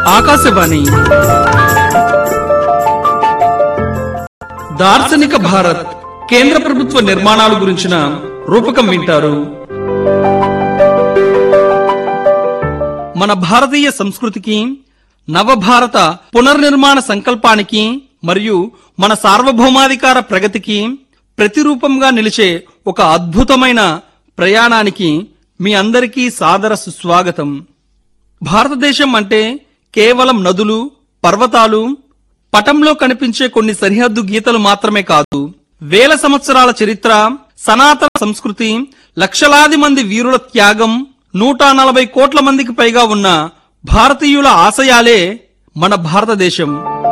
ఆకాశవాణి దార్శనిక భారత్ కేంద్ర ప్రభుత్వ నిర్మాణాల గురించిన రూపకం వింటారు. మన భారతీయ సంస్కృతికి, నవభారత పునర్నిర్మాణ సంకల్పానికి మరియు మన సార్వభౌమాధికార ప్రగతికి ప్రతిరూపంగా నిలిచే ఒక అద్భుతమైన ప్రయాణానికి మీ అందరికీ సాదర సుస్వాగతం. భారతదేశం అంటే కేవలం నదులు, పర్వతాలు, పటంలో కనిపించే కొన్ని సరిహద్దు గీతలు మాత్రమే కాదు. వేల సంవత్సరాల చరిత్ర, సనాతన సంస్కృతి, లక్షలాది మంది వీరుల త్యాగం, 140 కోట్ల మందికి పైగా ఉన్న భారతీయుల ఆశయాలే మన భారతదేశం.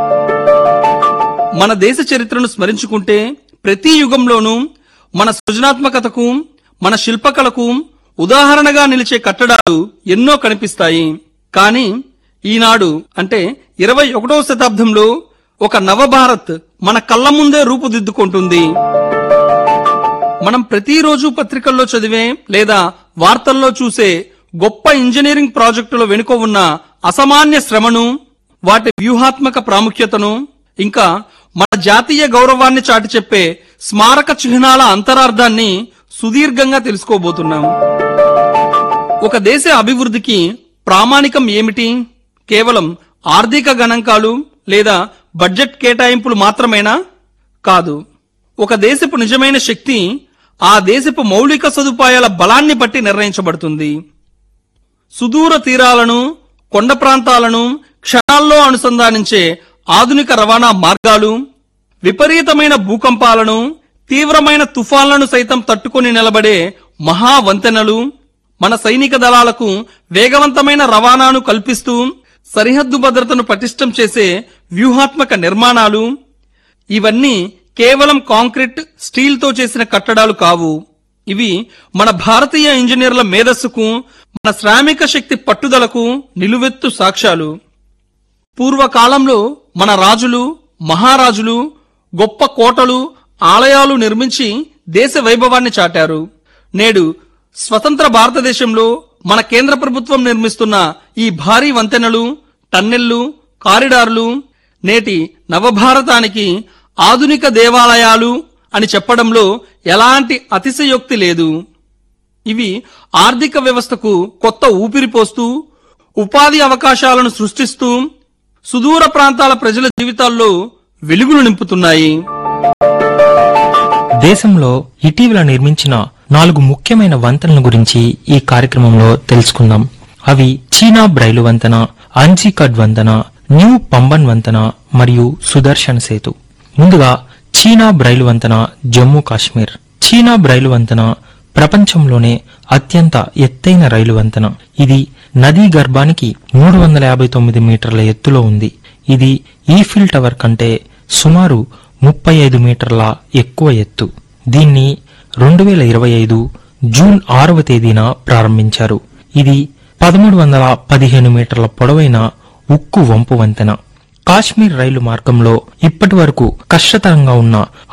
మన దేశ చరిత్రను స్మరించుకుంటే ప్రతి యుగంలోనూ మన సృజనాత్మకతకు, మన శిల్పకళకు ఉదాహరణగా నిలిచే కట్టడాలు ఎన్నో కనిపిస్తాయి. కానీ ఈనాడు అంటే 21వ శతాబ్దంలో ఒక నవభారత్ మన కళ్ల ముందే రూపుదిద్దుకుంటుంది. మనం ప్రతిరోజు పత్రికల్లో చదివే లేదా వార్తల్లో చూసే గొప్ప ఇంజనీరింగ్ ప్రాజెక్టుల వెనుక ఉన్న అసామాన్య శ్రమను, వాటి వ్యూహాత్మక ప్రాముఖ్యతను, ఇంకా మన జాతీయ గౌరవాన్ని చాటి చెప్పే స్మారక చిహ్నాల అంతరార్థాన్ని సుదీర్ఘంగా తెలుసుకోబోతున్నాం. ఒక దేశ అభివృద్ధికి ప్రామాణికం ఏమిటి? కేవలం ఆర్థిక గణాంకాలు లేదా బడ్జెట్ కేటాయింపులు మాత్రమేనా? కాదు. ఒక దేశపు నిజమైన శక్తి ఆ దేశపు మౌలిక సదుపాయాల బలాన్ని బట్టి నిర్ణయించబడుతుంది. సుదూర తీరాలను, కొండ ప్రాంతాలను క్షణాల్లో అనుసంధానించే ఆధునిక రవాణా మార్గాలు, విపరీతమైన భూకంపాలను, తీవ్రమైన తుఫాన్లను సైతం తట్టుకొని నిలబడే మహావంతెనలు, మన సైనిక దళాలకు వేగవంతమైన రవాణాను కల్పిస్తూ సరిహద్దు భద్రతను పటిష్టం చేసే వ్యూహాత్మక నిర్మాణాలు, ఇవన్నీ కేవలం కాంక్రీట్, స్టీల్తో చేసిన కట్టడాలు కావు. ఇవి మన భారతీయ ఇంజనీర్ల మేధస్సుకు, మన శ్రామిక శక్తి పట్టుదలకు నిలువెత్తు సాక్ష్యాలు. పూర్వకాలంలో మన రాజులు, మహారాజులు గొప్ప కోటలు, ఆలయాలు నిర్మించి దేశ వైభవాన్ని చాటారు. నేడు స్వతంత్ర భారతదేశంలో మన కేంద్ర ప్రభుత్వం నిర్మిస్తున్న ఈ భారీ వంతెనలు, టన్నెళ్లు, కారిడార్లు నేటి నవభారతానికి ఆధునిక దేవాలయాలు అని చెప్పడంలో ఎలాంటి అతిశయోక్తి లేదు. ఇవి ఆర్థిక వ్యవస్థకు కొత్త ఊపిరి పోస్తూ, ఉపాధి అవకాశాలను సృష్టిస్తూ, సుదూర ప్రాంతాల ప్రజల జీవితాల్లో వెలుగులు నింపుతున్నాయి. దేశంలో ఇటీవల నిర్మించిన 4 ముఖ్యమైన వంతెనల గురించి ఈ కార్యక్రమంలో తెలుసుకుందాం. అవి చీనాబ్ రైలు వంతెన, అంజీకడ్ వంతెన, న్యూ పంబన్ వంతెన మరియు సుదర్శన్ సేతు. ముందుగా చీనాబ్ రైలు వంతెన, జమ్మూ కాశ్మీర్. చీనాబ్ రైలు వంతెన ప్రపంచంలోనే అత్యంత ఎత్తైన రైలు వంతెన. ఇది నదీ గర్భానికి 359 మీటర్ల ఎత్తులో ఉంది. ఇది ఈఫిల్ టవర్ కంటే సుమారు 35 మీటర్ల ఎక్కువ ఎత్తు. దీన్ని 2025 జూన్ 6వ తేదీన ప్రారంభించారు. ఇది 1315 మీటర్ల పొడవైన ఉక్కు వంపు వంతెన. కాశ్మీర్ రైలు మార్గంలో ఇప్పటి వరకు కష్టతరంగా ఉన్న